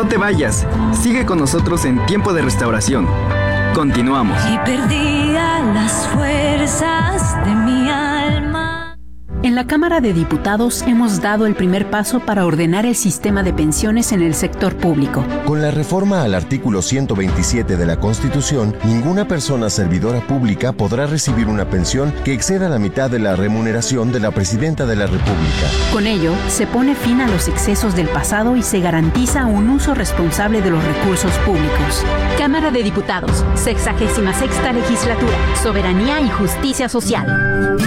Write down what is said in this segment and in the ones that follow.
No te vayas, sigue con nosotros en Tiempo de Restauración. Continuamos. Y perdía las fuerzas de mi alma. En la Cámara de Diputados hemos dado el primer paso para ordenar el sistema de pensiones en el sector público. Con la reforma al artículo 127 de la Constitución, ninguna persona servidora pública podrá recibir una pensión que exceda la mitad de la remuneración de la Presidenta de la República. Con ello, se pone fin a los excesos del pasado y se garantiza un uso responsable de los recursos públicos. Cámara de Diputados, 66ª Legislatura, Soberanía y Justicia Social.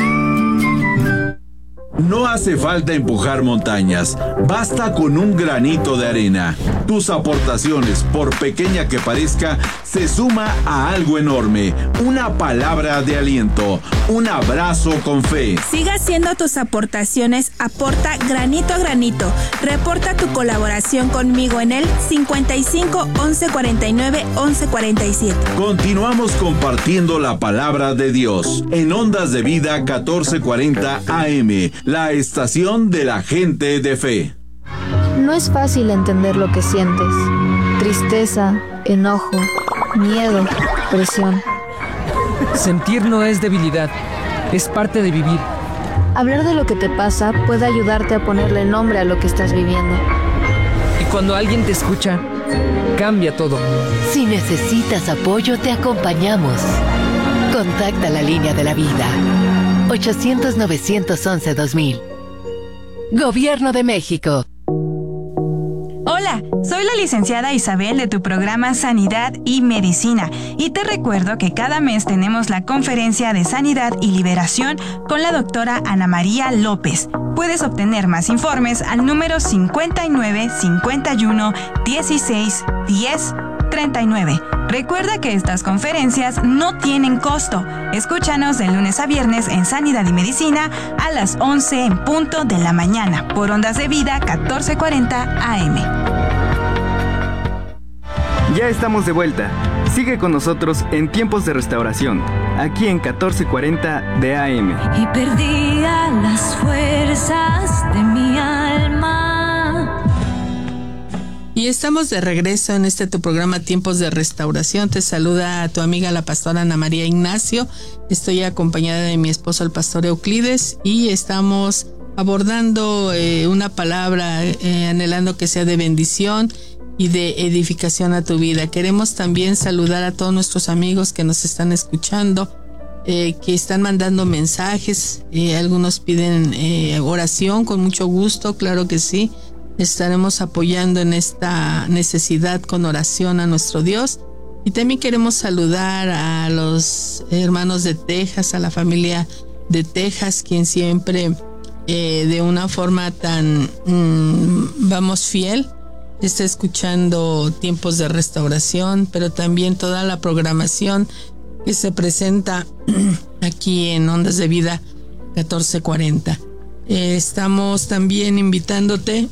No hace falta empujar montañas, basta con un granito de arena. Tus aportaciones, por pequeña que parezca, se suma a algo enorme. Una palabra de aliento, un abrazo con fe. Siga haciendo tus aportaciones, aporta granito a granito. Reporta tu colaboración conmigo en el 55 11 49 11 47. Continuamos compartiendo la palabra de Dios en Ondas de Vida 1440 AM. La estación de la gente de fe. No es fácil entender lo que sientes. Tristeza, enojo, miedo, presión. Sentir no es debilidad, es parte de vivir. Hablar de lo que te pasa puede ayudarte a ponerle nombre a lo que estás viviendo. Y cuando alguien te escucha, cambia todo. Si necesitas apoyo, te acompañamos. Contacta la línea de la vida. 800-911-2000. Gobierno de México. Hola, soy la licenciada Isabel de tu programa Sanidad y Medicina y te recuerdo que cada mes tenemos la conferencia de Sanidad y Liberación con la doctora Ana María López. Puedes obtener más informes al número 59 51 16 10 39. Recuerda que estas conferencias no tienen costo. Escúchanos de lunes a viernes en Sanidad y Medicina a las 11 en punto de la mañana por Ondas de Vida 1440 AM. Ya estamos de vuelta. Sigue con nosotros en Tiempos de Restauración, aquí en 1440 de AM. Y perdía las fuerzas de mi alma. Y estamos de regreso en tu programa Tiempos de Restauración. Te saluda a tu amiga la pastora Ana María Ignacio. Estoy acompañada de mi esposo el pastor Euclides y estamos abordando una palabra anhelando que sea de bendición y de edificación a tu vida. Queremos también saludar a todos nuestros amigos que nos están escuchando, que están mandando mensajes. Algunos piden oración, con mucho gusto, claro que sí. Estaremos apoyando en esta necesidad con oración a nuestro Dios. Y también queremos saludar a los hermanos de Texas, a la familia de Texas, quien siempre de una forma tan, fiel, está escuchando Tiempos de Restauración, pero también toda la programación que se presenta aquí en Ondas de Vida 1440. Estamos también invitándote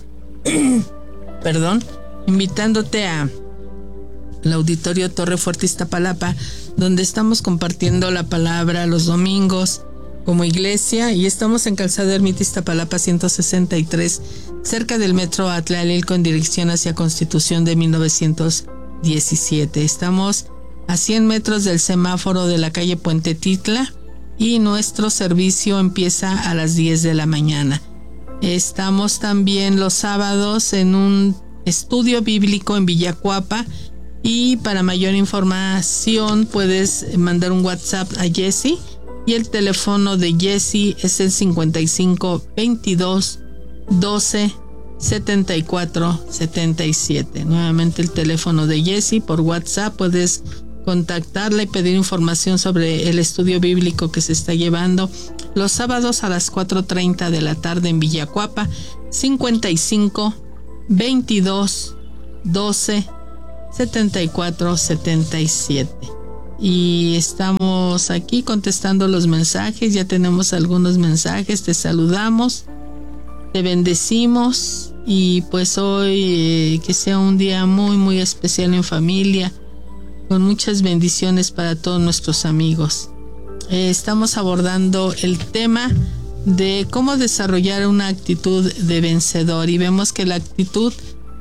al Auditorio Torre Fuerte Iztapalapa, donde estamos compartiendo la palabra los domingos como iglesia, y estamos en Calzada Ermita Iztapalapa 163, cerca del metro Atlalilco en dirección hacia Constitución de 1917. Estamos a 100 metros del semáforo de la calle Puente Titla y nuestro servicio empieza a las 10 de la mañana. Estamos también los sábados en un estudio bíblico en Villacuapa, y para mayor información puedes mandar un WhatsApp a Jessy, y el teléfono de Jessy es el 55 22 12 74 77. Nuevamente el teléfono de Jessy. Por WhatsApp puedes contactarla y pedir información sobre el estudio bíblico que se está llevando los sábados a las 4:30 de la tarde en Villacuapa, 55 22 12 74 77. Y estamos aquí contestando los mensajes. Ya tenemos algunos mensajes. Te saludamos, te bendecimos, y pues hoy que sea un día muy muy especial en familia, con muchas bendiciones para todos nuestros amigos. Estamos abordando el tema de cómo desarrollar una actitud de vencedor, y vemos que la actitud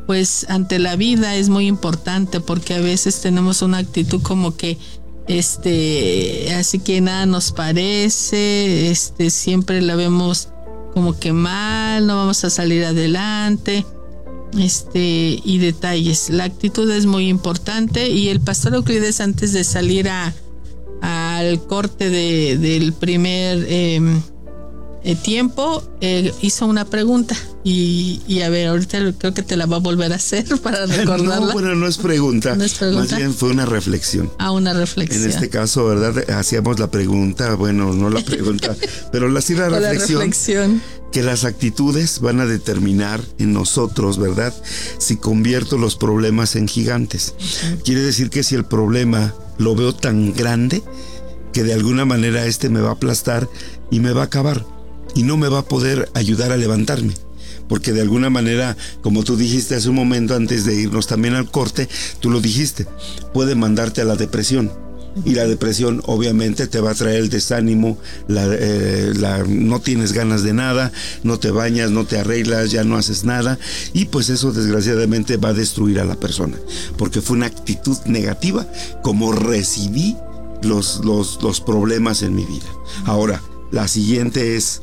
pues ante la vida es muy importante, porque a veces tenemos una actitud como que así que nada nos parece, siempre la vemos como que mal, no vamos a salir adelante, y detalles. La actitud es muy importante, y el pastor Euclides, antes de salir al corte del primer tiempo, hizo una pregunta, y a ver, ahorita creo que te la va a volver a hacer para recordarla. No, bueno, no es pregunta. ¿No es pregunta? Más bien fue una reflexión. Una reflexión. En este caso, ¿verdad? Hacíamos la pregunta, bueno, no la pregunta, pero sí la reflexión. Que las actitudes van a determinar en nosotros, ¿verdad? Si convierto los problemas en gigantes. Quiere decir que si el problema lo veo tan grande, que de alguna manera me va a aplastar y me va a acabar, y no me va a poder ayudar a levantarme, porque de alguna manera, como tú dijiste hace un momento antes de irnos también al corte, tú lo dijiste, puede mandarte a la depresión, y la depresión obviamente te va a traer el desánimo, no tienes ganas de nada, no te bañas, no te arreglas, ya no haces nada, y pues eso desgraciadamente va a destruir a la persona, porque fue una actitud negativa como recibí los problemas en mi vida. Ahora, la siguiente es: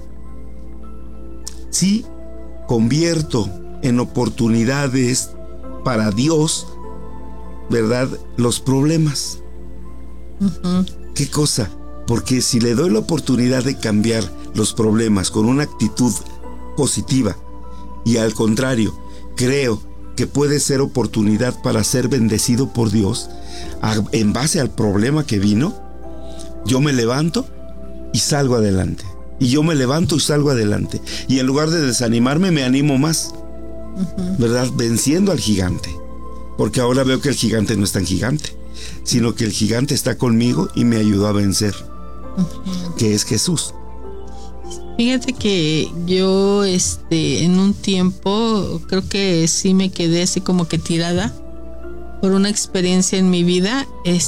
si convierto en oportunidades para Dios, ¿verdad?, los problemas. ¿Qué cosa? Porque si le doy la oportunidad de cambiar los problemas con una actitud positiva, y al contrario, creo que puede ser oportunidad para ser bendecido por Dios, en base al problema que vino, yo me levanto y salgo adelante. Y yo me levanto y salgo adelante. Y en lugar de desanimarme, me animo más, ¿verdad? Venciendo al gigante. Porque ahora veo que el gigante no es tan gigante, sino que el gigante está conmigo y me ayudó a vencer, que es Jesús. Fíjate que yo en un tiempo creo que sí me quedé así como que tirada por una experiencia en mi vida,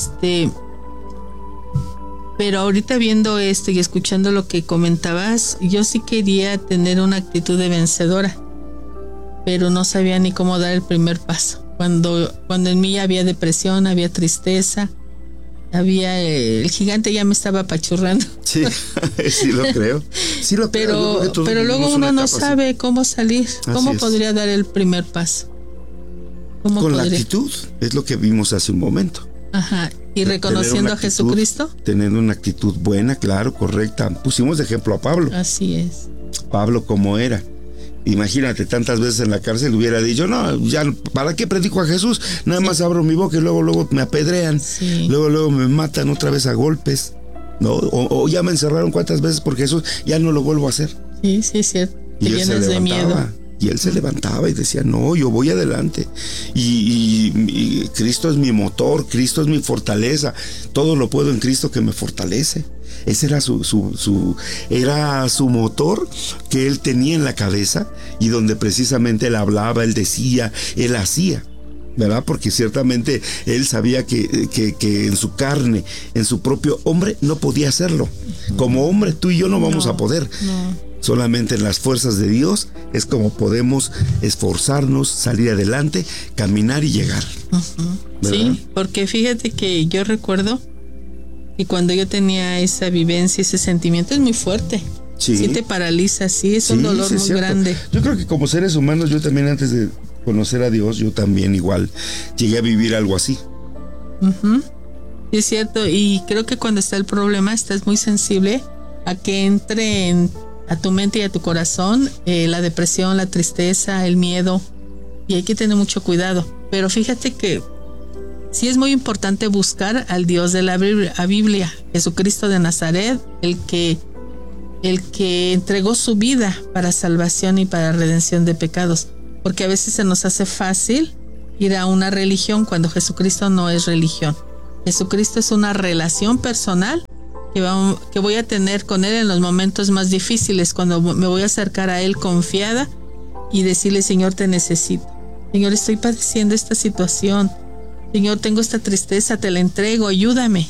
pero ahorita viendo y escuchando lo que comentabas, yo sí quería tener una actitud de vencedora, pero no sabía ni cómo dar el primer paso. Cuando en mí había depresión, había tristeza, el gigante ya me estaba apachurrando. Sí, sí lo creo. Sí lo pero luego uno no sabe cómo salir, cómo podría dar el primer paso. Con la actitud, es lo que vimos hace un momento. Ajá, y reconociendo a Jesucristo. Teniendo una actitud buena, claro, correcta. Pusimos de ejemplo a Pablo. Así es. Pablo como era. Imagínate, tantas veces en la cárcel hubiera dicho, no, ya, ¿para qué predico a Jesús? Nada más abro mi boca y luego me apedrean, luego me matan otra vez a golpes, ¿no? O ya me encerraron cuántas veces por Jesús, ya no lo vuelvo a hacer. Sí, es cierto. Te llenas de miedo. Y él se levantaba y decía, no, yo voy adelante. Y Cristo es mi motor, Cristo es mi fortaleza. Todo lo puedo en Cristo que me fortalece. Ese era era su motor que él tenía en la cabeza, y donde precisamente él hablaba, él decía, él hacía, ¿verdad? Porque ciertamente él sabía que en su carne, en su propio hombre, no podía hacerlo. Como hombre, tú y yo no vamos a poder. Solamente en las fuerzas de Dios es como podemos esforzarnos, salir adelante, caminar y llegar. Sí, porque fíjate que yo recuerdo que cuando yo tenía esa vivencia, ese sentimiento es muy fuerte. Sí te paraliza, sí, es un dolor muy grande. Yo creo que como seres humanos, yo también antes de conocer a Dios, yo también igual llegué a vivir algo así. Sí, es cierto, y creo que cuando está el problema estás muy sensible a que entre a tu mente y a tu corazón la depresión, la tristeza, el miedo, y hay que tener mucho cuidado. Pero fíjate que sí es muy importante buscar al Dios de la Biblia, Jesucristo de Nazaret, el que entregó su vida para salvación y para redención de pecados, porque a veces se nos hace fácil ir a una religión cuando Jesucristo no es religión. Jesucristo es una relación personal que voy a tener con Él en los momentos más difíciles, cuando me voy a acercar a Él confiada y decirle, Señor, te necesito. Señor, estoy padeciendo esta situación. Señor, tengo esta tristeza, te la entrego, ayúdame.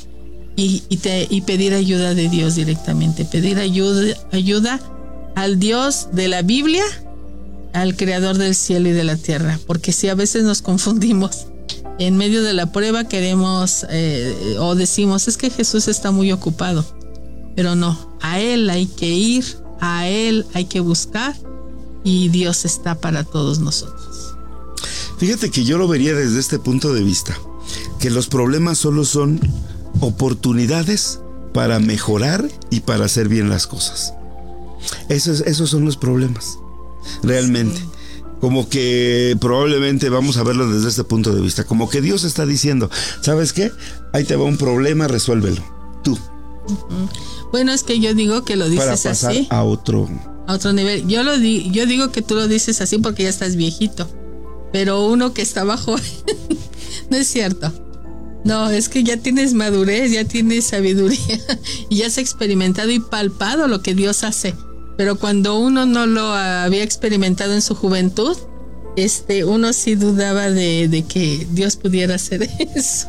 Y pedir ayuda de Dios directamente. Pedir ayuda al Dios de la Biblia, al creador del cielo y de la tierra, porque si a veces nos confundimos en medio de la prueba, queremos o decimos, es que Jesús está muy ocupado, pero no, a Él hay que ir, a Él hay que buscar, y Dios está para todos nosotros. Fíjate que yo lo vería desde este punto de vista, que los problemas solo son oportunidades para mejorar y para hacer bien las cosas. Esos son los problemas, realmente. Sí. Como que probablemente vamos a verlo desde este punto de vista, como que Dios está diciendo, ¿sabes qué? Ahí te va un problema, resuélvelo, tú. Bueno, es que yo digo que lo dices para pasar así. a otro nivel. Yo digo que tú lo dices así porque ya estás viejito, pero uno que está abajo, no es cierto. No, es que ya tienes madurez, ya tienes sabiduría y ya has experimentado y palpado lo que Dios hace. Pero cuando uno no lo había experimentado en su juventud, uno sí dudaba de que Dios pudiera hacer eso.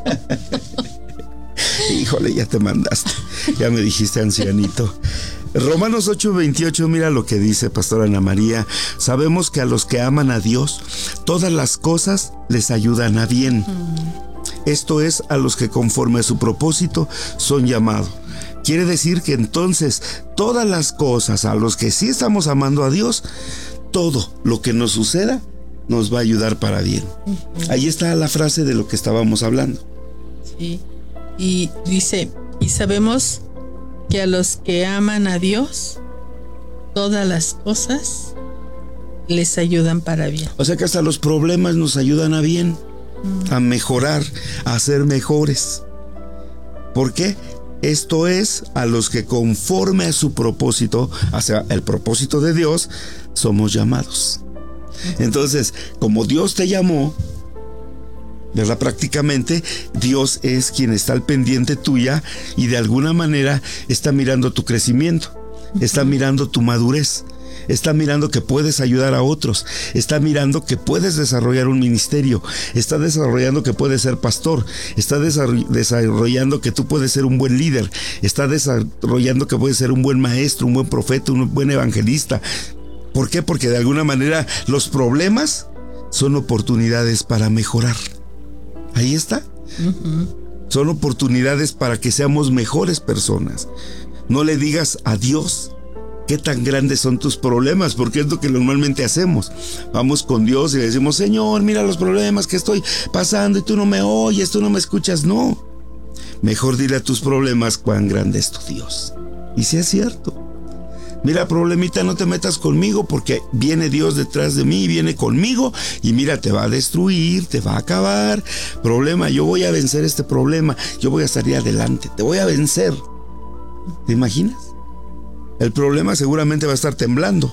Híjole, ya te mandaste. Ya me dijiste ancianito. Romanos 8:28, mira lo que dice Pastora Ana María. Sabemos que a los que aman a Dios, todas las cosas les ayudan a bien. Esto es, a los que conforme a su propósito son llamados. Quiere decir que entonces todas las cosas a los que sí estamos amando a Dios, todo lo que nos suceda nos va a ayudar para bien. Ahí está la frase de lo que estábamos hablando. Sí, y dice, y sabemos que a los que aman a Dios, todas las cosas les ayudan para bien. O sea que hasta los problemas nos ayudan a bien, a mejorar, a ser mejores. ¿Por qué? Esto es, a los que conforme a su propósito, hacia el propósito de Dios, somos llamados. Entonces, como Dios te llamó, ¿verdad? Prácticamente Dios es quien está al pendiente tuya y de alguna manera está mirando tu crecimiento, está mirando tu madurez, está mirando que puedes ayudar a otros, está mirando que puedes desarrollar un ministerio, está desarrollando que puedes ser pastor, está desarrollando que tú puedes ser un buen líder, está desarrollando que puedes ser un buen maestro, un buen profeta, un buen evangelista. ¿Por qué? Porque de alguna manera los problemas son oportunidades para mejorar. Ahí está. Son oportunidades para que seamos mejores personas. No le digas a Dios qué tan grandes son tus problemas, porque es lo que normalmente hacemos. Vamos con Dios y le decimos, Señor, mira los problemas que estoy pasando y tú no me oyes, tú no me escuchas. No, mejor dile a tus problemas cuán grande es tu Dios. Y si es cierto, mira, problemita, no te metas conmigo porque viene Dios detrás de mí, viene conmigo y mira, te va a destruir, te va a acabar. Problema, yo voy a vencer este problema, yo voy a salir adelante, te voy a vencer. ¿Te imaginas? El problema seguramente va a estar temblando.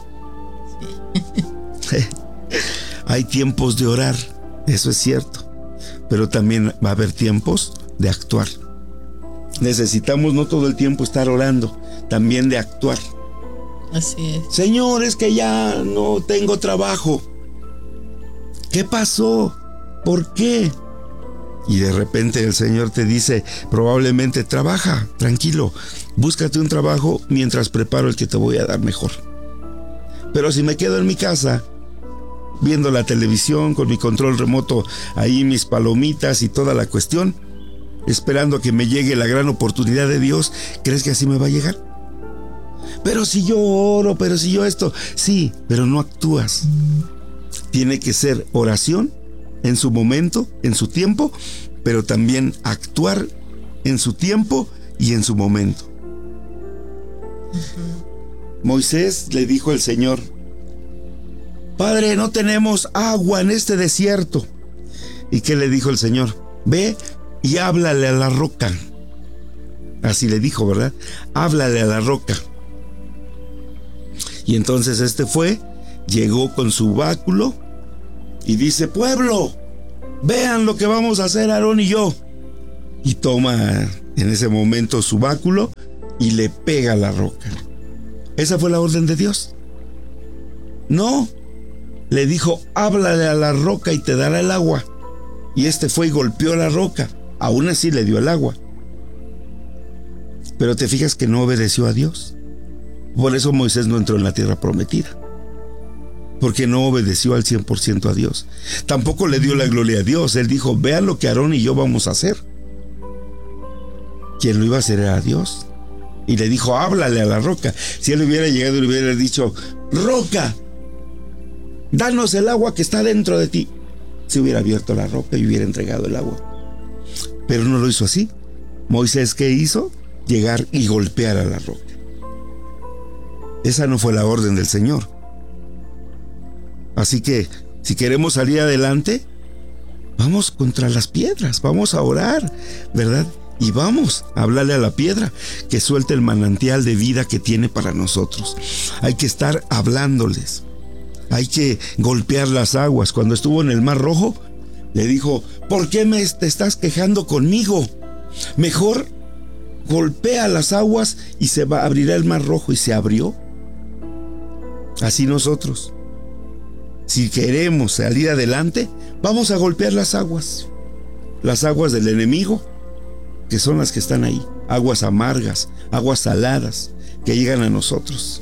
Hay tiempos de orar, eso es cierto, pero también va a haber tiempos de actuar. Necesitamos no todo el tiempo estar orando, también de actuar. Así es. Señor, es que ya no tengo trabajo. ¿Qué pasó? ¿Por qué? Y de repente el Señor te dice, probablemente trabaja, tranquilo, búscate un trabajo mientras preparo el que te voy a dar mejor. Pero si me quedo en mi casa, viendo la televisión, con mi control remoto, ahí mis palomitas y toda la cuestión, esperando a que me llegue la gran oportunidad de Dios, ¿crees que así me va a llegar? Pero si yo oro, pero si yo esto, sí, pero no actúas. Tiene que ser oración en su momento, en su tiempo, pero también actuar en su tiempo y en su momento. Moisés le dijo al Señor, Padre, no tenemos agua en este desierto. ¿Y qué le dijo el Señor? Ve y háblale a la roca. Así le dijo, ¿verdad? Háblale a la roca. Y entonces llegó con su báculo y dice, pueblo, vean lo que vamos a hacer Aarón y yo. Y toma en ese momento su báculo y le pega a la roca. ¿Esa fue la orden de Dios? No, le dijo, háblale a la roca y te dará el agua. Y fue y golpeó la roca, aún así le dio el agua. Pero te fijas que no obedeció a Dios. Por eso Moisés no entró en la tierra prometida. porque no obedeció al 100% a Dios. Tampoco le dio la gloria a Dios. Él dijo, vean lo que Aarón y yo vamos a hacer. Quien lo iba a hacer era Dios. Y le dijo, háblale a la roca. Si él hubiera llegado y le hubiera dicho, roca, danos el agua que está dentro de ti, se hubiera abierto la roca y hubiera entregado el agua. Pero no lo hizo así. Moisés, ¿qué hizo? Llegar y golpear a la roca. Esa no fue la orden del Señor. Así que, si queremos salir adelante, vamos contra las piedras, vamos a orar, ¿verdad? Y vamos a hablarle a la piedra que suelte el manantial de vida que tiene para nosotros. Hay que estar hablándoles. Hay que golpear las aguas. Cuando estuvo en el Mar Rojo, le dijo, ¿por qué te estás quejando conmigo? Mejor golpea las aguas y abrirá el Mar Rojo. Y se abrió. Así nosotros, si queremos salir adelante, vamos a golpear las aguas del enemigo, que son las que están ahí, aguas amargas, aguas saladas, que llegan a nosotros,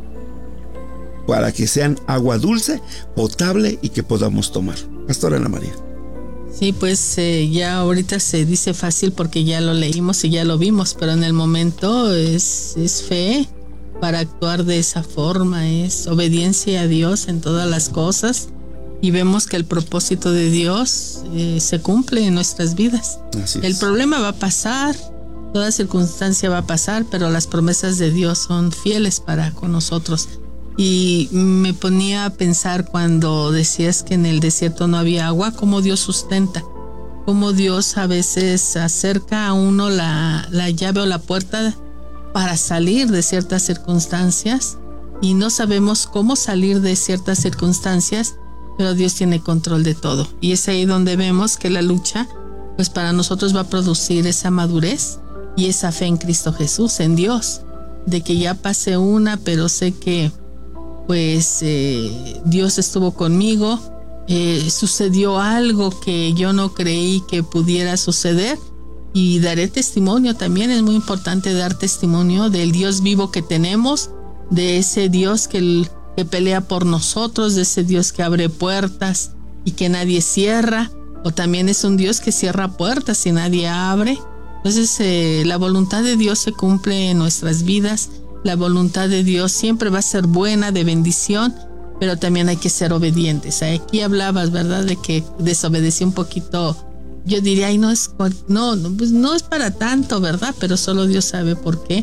para que sean agua dulce, potable y que podamos tomar. Pastora Ana María. Sí, pues ya ahorita se dice fácil porque ya lo leímos y ya lo vimos, pero en el momento es fe. Para actuar de esa forma es obediencia a Dios en todas las cosas, y vemos que el propósito de Dios se cumple en nuestras vidas. El problema va a pasar, toda circunstancia va a pasar, pero las promesas de Dios son fieles para con nosotros. Y me ponía a pensar cuando decías que en el desierto no había agua, cómo Dios sustenta, cómo Dios a veces acerca a uno la llave o la puerta para salir de ciertas circunstancias, y no sabemos cómo salir de ciertas circunstancias, pero Dios tiene control de todo. Y es ahí donde vemos que la lucha, pues para nosotros va a producir esa madurez y esa fe en Cristo Jesús, en Dios, de que ya pasé una, pero sé que pues Dios estuvo conmigo, sucedió algo que yo no creí que pudiera suceder. Y daré testimonio también, es muy importante dar testimonio del Dios vivo que tenemos, de ese Dios que pelea por nosotros, de ese Dios que abre puertas y que nadie cierra, o también es un Dios que cierra puertas y nadie abre. Entonces la voluntad de Dios se cumple en nuestras vidas, la voluntad de Dios siempre va a ser buena, de bendición, pero también hay que ser obedientes. Aquí hablabas, ¿verdad?, de que desobedecí un poquito. Yo diría, no es para tanto, ¿verdad? Pero solo Dios sabe por qué.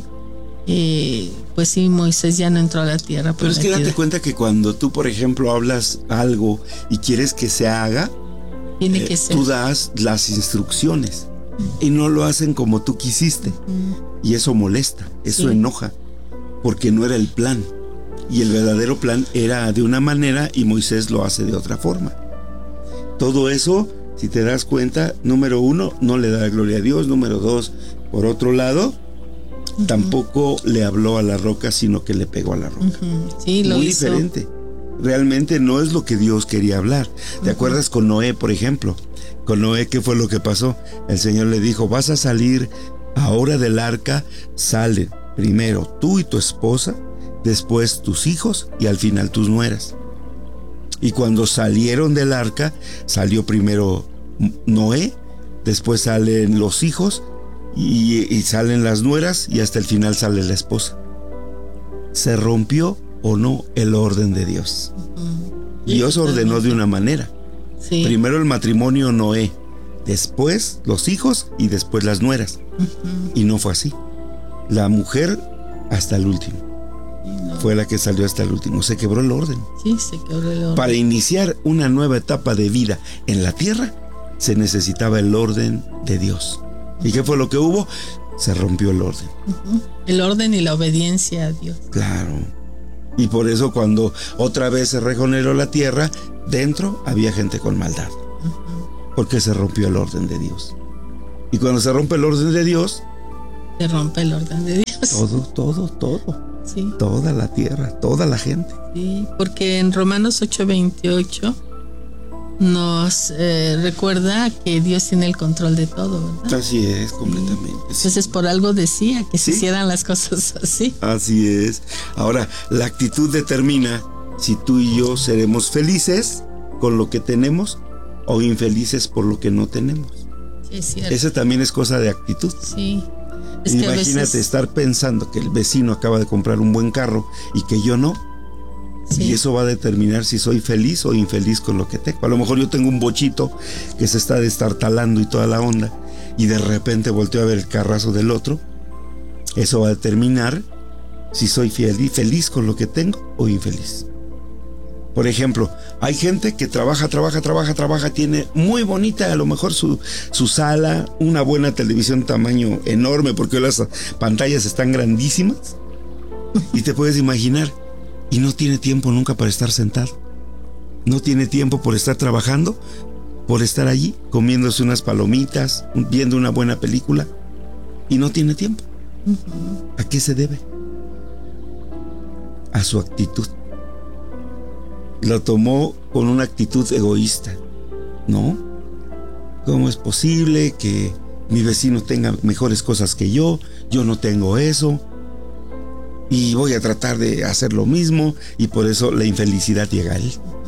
Pues sí, Moisés ya no entró a la tierra. Pero es que date cuenta que cuando tú, por ejemplo, hablas algo y quieres que se haga, tiene que ser. Tú das las instrucciones y no lo hacen como tú quisiste. Y eso molesta, eso enoja, porque no era el plan. Y el verdadero plan era de una manera y Moisés lo hace de otra forma. Todo eso, si te das cuenta, número 1, no le da gloria a Dios. Número 2, por otro lado, tampoco le habló a la roca, sino que le pegó a la roca. Sí, lo muy hizo. Diferente. Realmente no es lo que Dios quería hablar. ¿Te acuerdas con Noé, por ejemplo? Con Noé, ¿qué fue lo que pasó? El Señor le dijo, vas a salir ahora del arca, salen primero tú y tu esposa, después tus hijos y al final tus nueras. Y cuando salieron del arca, salió primero Noé, después salen los hijos y salen las nueras y hasta el final sale la esposa. ¿Se rompió o no el orden de Dios? Dios ordenó de una manera. Primero el matrimonio Noé, después los hijos y después las nueras. Y no fue así. La mujer hasta el último. Fue la que salió hasta el último. Se quebró el orden. Sí, se quebró el orden. Para iniciar una nueva etapa de vida en la tierra, se necesitaba el orden de Dios. ¿Y qué fue lo que hubo? Se rompió el orden. El orden y la obediencia a Dios. Claro. Y por eso cuando otra vez se regeneró la tierra, dentro había gente con maldad. Porque se rompió el orden de Dios. Y cuando se rompe el orden de Dios, se rompe el orden de Dios. Todo. Sí. Toda la tierra, toda la gente. Sí, porque en Romanos 8:28 nos recuerda que Dios tiene el control de todo, ¿verdad? Así es, completamente. Sí. Entonces por algo decía que se hicieran las cosas así. Así es. Ahora, la actitud determina si tú y yo seremos felices con lo que tenemos o infelices por lo que no tenemos. Sí, es cierto. Esa también es cosa de actitud. Sí. Imagínate estar pensando que el vecino acaba de comprar un buen carro y que yo no. Sí. Y eso va a determinar si soy feliz o infeliz con lo que tengo. A lo mejor yo tengo un bochito que se está destartalando y toda la onda, y de repente volteo a ver el carrazo del otro. Eso va a determinar si soy feliz con lo que tengo o infeliz. Por ejemplo, hay gente que trabaja, tiene muy bonita a lo mejor su sala, una buena televisión tamaño enorme, porque las pantallas están grandísimas, y te puedes imaginar, y no tiene tiempo nunca para estar sentado. No tiene tiempo por estar trabajando, por estar allí, comiéndose unas palomitas, viendo una buena película, y no tiene tiempo. ¿A qué se debe? A su actitud. Lo tomó con una actitud egoísta. ¿No? ¿Cómo es posible que mi vecino tenga mejores cosas que yo no tengo eso? Y voy a tratar de hacer lo mismo, y por eso la infelicidad llega a él.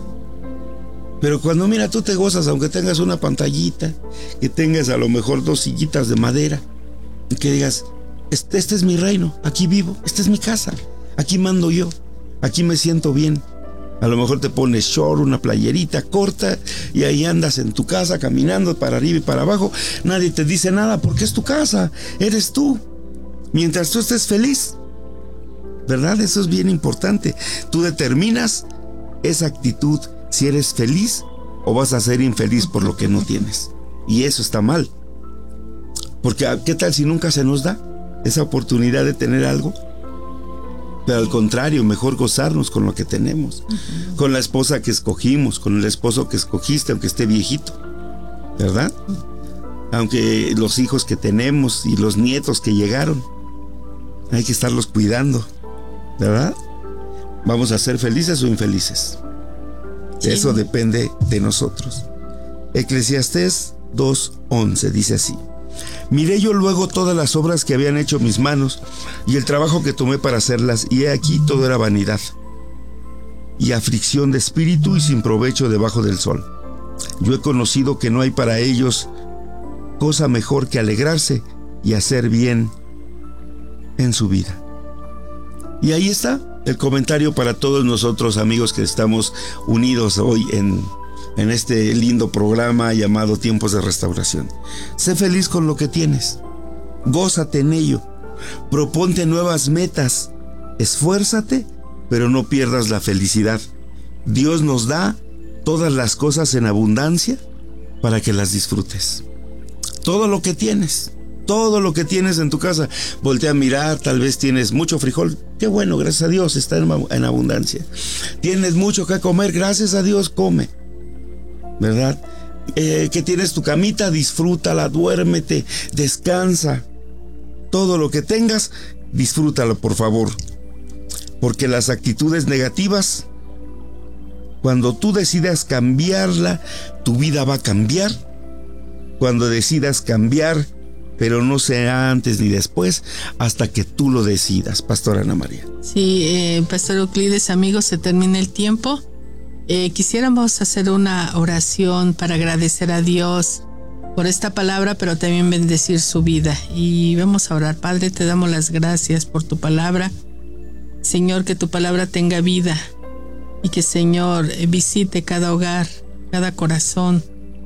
Pero cuando mira, tú te gozas, aunque tengas una pantallita, que tengas a lo mejor 2 sillitas de madera, y que digas, este es mi reino, aquí vivo, esta es mi casa, aquí mando yo, aquí me siento bien. A lo mejor te pones short, una playerita corta, y ahí andas en tu casa caminando para arriba y para abajo. Nadie te dice nada porque es tu casa, eres tú. Mientras tú estés feliz, ¿verdad? Eso es bien importante. Tú determinas esa actitud, si eres feliz o vas a ser infeliz por lo que no tienes. Y eso está mal. Porque ¿qué tal si nunca se nos da esa oportunidad de tener algo? Pero al contrario, mejor gozarnos con lo que tenemos. Con la esposa que escogimos, con el esposo que escogiste, aunque esté viejito, ¿verdad? Aunque los hijos que tenemos y los nietos que llegaron, hay que estarlos cuidando, ¿verdad? ¿Vamos a ser felices o infelices? Sí. Eso depende de nosotros. Eclesiastés 2:11 dice así: miré yo luego todas las obras que habían hecho mis manos y el trabajo que tomé para hacerlas, y he aquí todo era vanidad y aflicción de espíritu y sin provecho debajo del sol. Yo he conocido que no hay para ellos cosa mejor que alegrarse y hacer bien en su vida. Y ahí está el comentario para todos nosotros, amigos, que estamos unidos hoy en este lindo programa llamado Tiempos de Restauración. Sé feliz con lo que tienes, gózate en ello, proponte nuevas metas, esfuérzate, pero no pierdas la felicidad. Dios nos da todas las cosas en abundancia para que las disfrutes. Todo lo que tienes en tu casa, voltea a mirar, tal vez tienes mucho frijol, qué bueno, gracias a Dios, está en abundancia. Tienes mucho que comer, gracias a Dios, come, ¿verdad? Que tienes tu camita, disfrútala, duérmete, descansa. Todo lo que tengas, disfrútalo, por favor. Porque las actitudes negativas, cuando tú decidas cambiarla, tu vida va a cambiar. Cuando decidas cambiar, pero no será antes ni después, hasta que tú lo decidas, Pastora Ana María. Sí, Pastor Euclides, amigos, se termina el tiempo. Quisiéramos hacer una oración para agradecer a Dios por esta palabra, pero también bendecir su vida. Y vamos a orar. Padre, te damos las gracias por tu palabra. Señor, que tu palabra tenga vida y que, Señor, visite cada hogar, cada corazón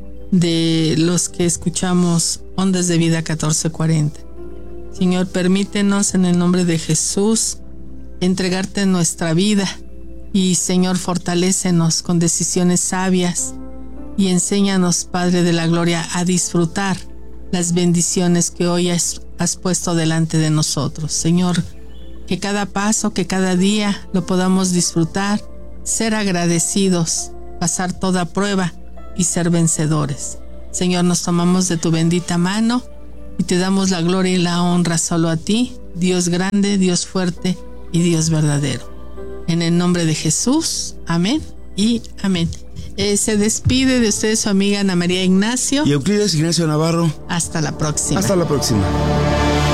de los que escuchamos Ondas de Vida 1440. Señor, permítenos en el nombre de Jesús entregarte nuestra vida. Y, Señor, fortalécenos con decisiones sabias y enséñanos, Padre de la Gloria, a disfrutar las bendiciones que hoy has puesto delante de nosotros. Señor, que cada paso, que cada día lo podamos disfrutar, ser agradecidos, pasar toda prueba y ser vencedores. Señor, nos tomamos de tu bendita mano y te damos la gloria y la honra solo a ti, Dios grande, Dios fuerte y Dios verdadero. En el nombre de Jesús, amén y amén. Se despide de ustedes su amiga Ana María Ignacio y Euclides Ignacio Navarro. Hasta la próxima. Hasta la próxima.